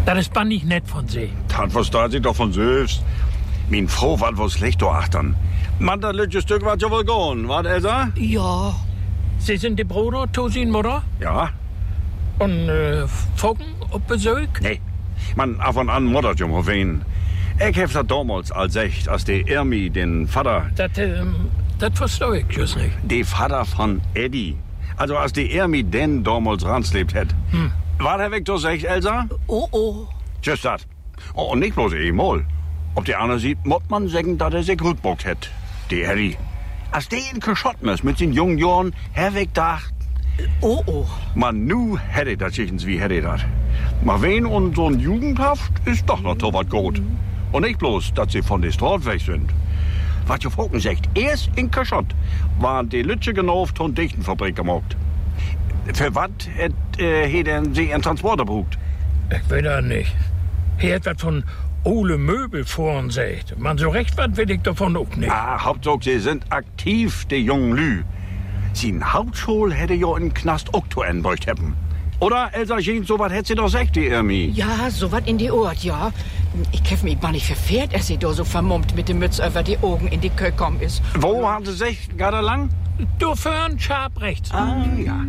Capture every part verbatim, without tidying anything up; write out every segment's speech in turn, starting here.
Das ist bannig nett von Sie. Das versteht sich doch von selbst. Min Frau wat was schlecht do achtern. Man, das letzte Stück wat ja wohl gone, wat, Elsa? Ja. Sie sind die Bruder, Tosin Mutter? Ja. Und, äh, Fogen auf Besuch? Nee. Man, ab und an muttert jung auf wen. Ich hab das damals als echt, als der Irmi, den Vater... Das, ähm, das verstehe ich just nicht. Der Vater von Eddie. Also, als der Irmi den damals ranslebt hat. Hm. War der weg durch echt, Elsa? Oh, oh. Just das. Oh, und nicht bloß einmal. Ob der andere sieht, muss man sagen, dass er sich gut bockt hat. Der Eddie. Als der in geschotten ist mit den jungen Jahren, herweg dacht. Oh, oh. Man, nu hätte das Schichtens wie hätte das. Maar wen und so ein Jugendhaft ist doch noch so was gut. Und nicht bloß, dass sie von der Straße weg sind. Was ihr Foken sagt, erst in Kaschott waren die Lütsche genauft und Dichtenfabrik gemacht. Für was hat äh, denn sie einen Transporter gebraucht? Ich weiß das nicht. Hier hat was von Ole Möbel vor uns sagt. Man, so recht was will ich davon auch nicht. Ah, Hauptsache, sie sind aktiv, die jungen Lü. Sie in Hauptschule hätte ja in Knast auch zu einbeugt haben. Oder, Elsa Jean, so was hätte sie doch gesagt, die Irmi. Ja, so was in die Ort, ja. Ich käf mich mal nicht verfehlt, als sie da so vermummt mit dem Mütz über die Augen in die Kö kommen ist. Wo haben sie sich gerade lang? Du fern, scharf rechts. Ah, ja.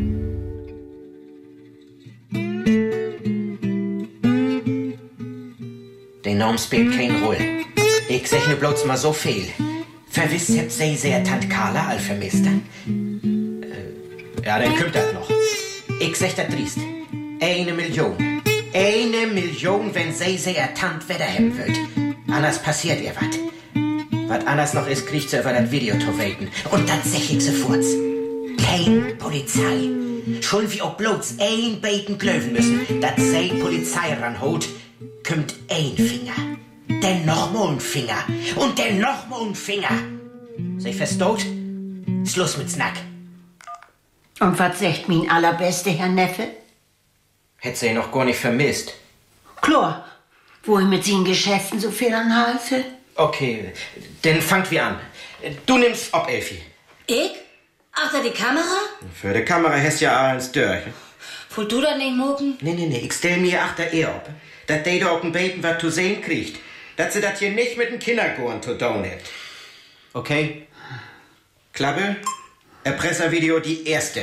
Der Name spielt keine Rolle. Ich sag nur bloß mal so viel. Verwisst habt sie sehr Tant Carla all vermisst. Äh, ja, dann kommt das noch. Ich sag das driest. Eine Million. Eine Million, wenn sie sehr Tant wieder haben wird. Anders passiert ihr was. Was anders noch ist, kriegt sie über das Video zu weten. Und das sag ich sofort. Kein Polizei. Schon wie auch bloß ein Beten klöven müssen, dass sie Polizei ranholt, kommt ein Finger. Dann noch mal ein Finger. Und dann noch mal ein Finger. Sie verstaut? Schluss mit Snack. Und was sagt mein allerbeste Herr Neffe? Hätt sie noch gar nicht vermisst. Klar, wo ich mit seinen Geschäften so viel an Halse. Okay, dann fangt wir an. Du nimmst ob, Elfi. Ich? Achter die Kamera? Für die Kamera hast ja eins durch. Wollt du das nicht mucken? Nee, nee, nee, ich stell mir achter ihr ob. Dass die da auf dem Beten was zu sehen kriegt. Dass sie das hier nicht mit dem Kindergorn zu tun hat. Okay? Klappe? Erpresservideo die erste.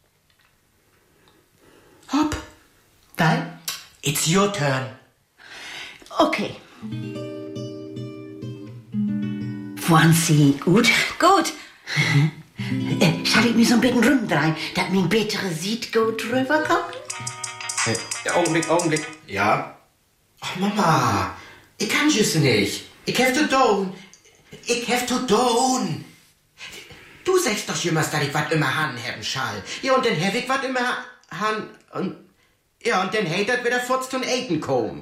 Hopp. Weil? It's your turn. Okay. Waren Sie gut? Gut. äh, schall ich mich so ein bisschen rumdrehen, dass mein bittere Sied gut rüberkommt? Äh, Augenblick, Augenblick. Ja? Ach, Mama. Ich kann just nicht. Ich have to tun. Ich have to tun. Du sagst doch immer, dass ich was immer han haben schall. Ja, und dann hab ich was immer han und ja, und dann hätt das wieder furzt und Eten kommen.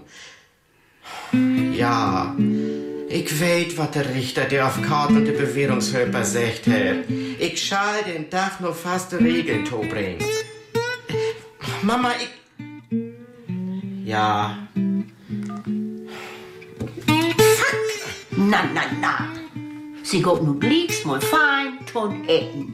Ja, ich weet, was der Richter, der auf Karten und der Bewährungshöper sagt hat. Ich schall den Tag nur fast Regeln to bringen. Mama, ich... Ja... Na, na, na. Sie geht nur glicks, mal fein, ton etten.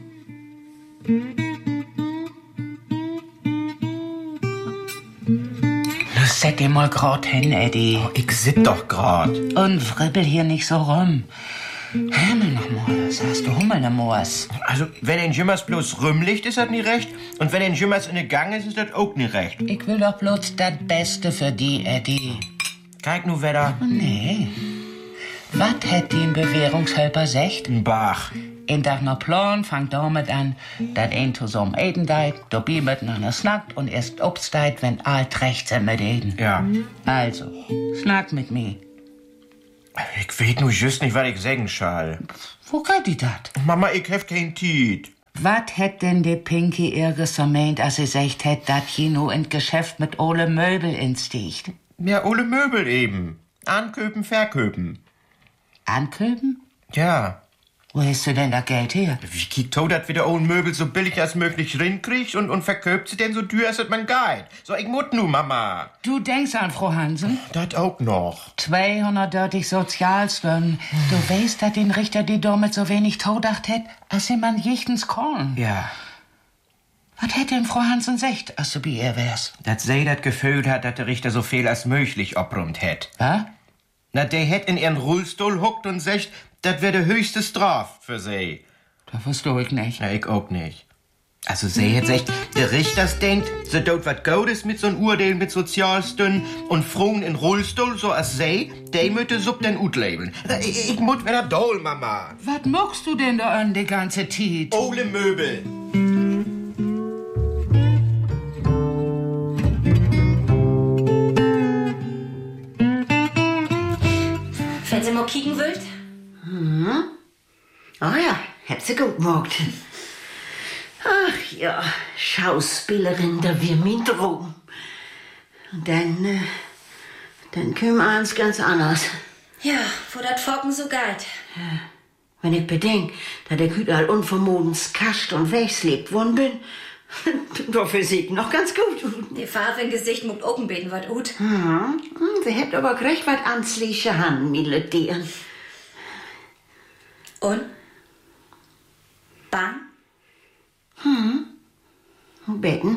Set dir mal grad hin, Eddie. Oh, ich sit doch grad. Und fribbel hier nicht so rum. Himmel noch mal, sagst du Hummel ne Moos. Also, wenn ein Jümmers bloß rümmlicht, ist das nie recht. Und wenn ein Jümmers in der Gang ist, ist das auch nie recht. Ich will doch bloß das Beste für die, Eddie. Kijk nu wieder. Oh, nee. Was hätt die Bewährungshelfer secht? Ein Bach. In dag noch Plan fangt damit an, dat ein zusammen eten deit, dabei miteinander snackt und erst obsteit, wenn alt recht sind mit eten. Ja. Also, snack mit mir. Ich weet nu just nicht, was ich sagen schall. Wo geht die dat? Mama, ich hef kein Tiet. Wat hätt denn die Pinky irges vermeint, als sie secht hätt, dat hier nur in Geschäft mit Ole Möbel insticht? Ja, Ole Möbel eben. Anköpen, verköpen. Anköpen? Ja. Wo hast du denn da Geld her? Wie kriegt to dat wieder ohne Möbel so billig als möglich rinkriegt und, und verköpt sie denn so teuer, als man geht? So, ich mut nu, Mama. Du denkst an Frau Hansen? Dat auch noch. zweihundertdreißig Sozialstunden. Du weißt, dass den Richter die damit so wenig todacht hätt, als sie man jichtens Korn. Ja. Was hätte denn Frau Hansen secht, als du bei ihr wärst? Dass sie das Gefühl hat, dass der Richter so viel als möglich obrund hätt. Was? Na, der hätt in ihren Rollstuhl hockt und sagt, das wär der höchste Straf für sie. Das versteh ich nicht. Ja, ich auch nicht. Also sie hätt sagt, der Richter denkt, sie tut wat Gutes mit so'n Urteil mit Sozialstünden und Frauen in Rollstuhl, so als sie, die mütte sub den utleben. Ich, ich mut wieder doll, Mama. Was mockst du denn da an die ganze Zeit? Ole Möbel. Wenn sie mal kicken wollt? Hm? Ah ja, hab sie gut gemacht. Ach ja, Schauspielerin, da wär mein Traum. Und dann, äh, dann käme eins ganz anders. Ja, wo dat Focken so geht. Ja, wenn ich bedenk, dass ich überall unvermodens kascht und wegslebt worden bin, dafür sieht noch ganz gut. Die Farbe im Gesicht muckt oben beten wat gut. Hm, sie habt aber recht wat ansliche Hand, Miladieren. Und? Bang? Hm. Betten.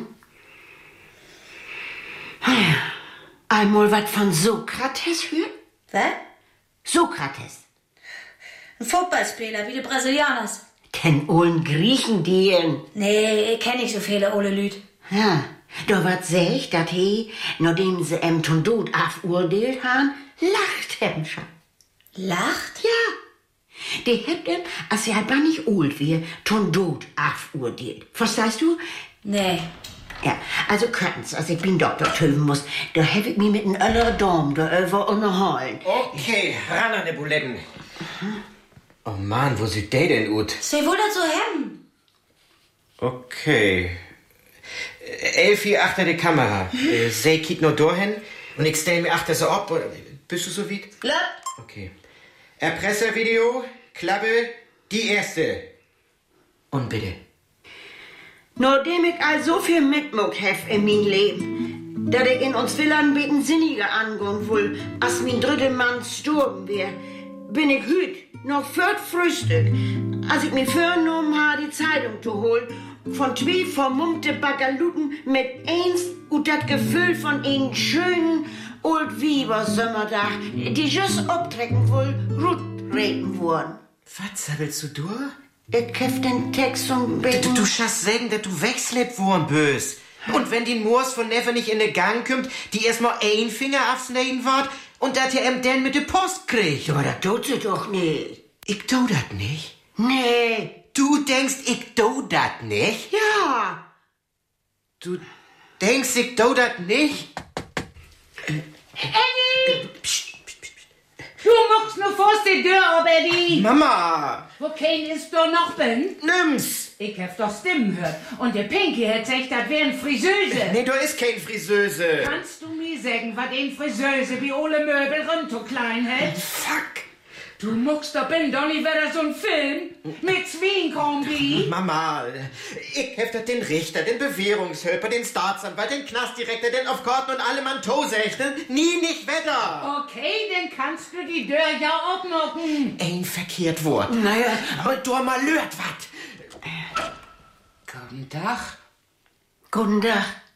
Einmal wat von Sokrates hört? Was? Sokrates. Ein Fußballspieler wie die Brasilianers. Den ollen Griechen, die. Nee, ich kenn nicht so viele ole Lüd. Ja, da wat sech, dat he, nachdem sie em ton Tod aufurteilt han, lacht hem schon. Lacht? Ja. Die hebt em, als sie halt gar nicht old wie, ton Tod aufurteilt. Verstehst du? Nee. Ja, also können's, als ich bin Doktor töven muss, da hab ich mich mit n öller Dom da über unterhalten. Okay, ran an die Buletten. Mhm. Oh Mann, wo sieht der denn ut? Sie wohl das so hemmen. Okay. Elfi achter die Kamera. Hm? Äh, sie kiekt nur dahin und ich stell mir achter so ab. Bist du so weit? Ja. Okay. Erpresservideo, Klappe, die erste. Und bitte. Nachdem ich all so viel mitmuck hef in mein Leben, dass ich in uns Villan beten sinniger angehen will, als mein dritter Mann gestorben wär, bin ich hüt noch viert Frühstück, als ich mir vorgenommen habe, die Zeitung zu holen, von zwei vermummte Bagaluten mit eins und das Gefühl von einen schönen Old Wieber Sommerdach, die just abtrecken wohl, gut reden wollen. Was willst du durch? Ich käf den Text und Du, beten. du schaffst sagen, dass du wegslebt worden bös. Und wenn die Moors von Neffe nicht in den Gang kommt, die erstmal ein Finger aufschneiden wird und dass er ihm dann mit der Post kriegt. Aber das tut sie doch nicht. Ich tu dat nicht. Nee. Du denkst, ich tu dat nicht? Ja. Du denkst, ich tu dat nicht? Eddie! Du machst nur vor die Tür ab, Eddie. Mama! Wo kein ist da noch bin? Nimm's! Ich hab doch Stimmen gehört. Und der Pinky hat gesagt, das wären Friseuse. Nee, du ist kein Friseuse. Kannst du mir sagen, was ein Friseuse wie Ole Möbel rund so klein hält? Fuck! Du muckst da bin doch nicht wieder so ein Film mit Zwiegenkombi. Mama, ich hef dat den Richter, den Bewährungshilfer, den Staatsanwalt, den Knastdirektor, den Aufkorten und alle Mann Tosechten nie nicht wetter. Okay, dann kannst du die Tür ja abmachen. Ein verkehrt Wort. Naja. Aber du mal lört wat. Guten Tag. Guten Tag.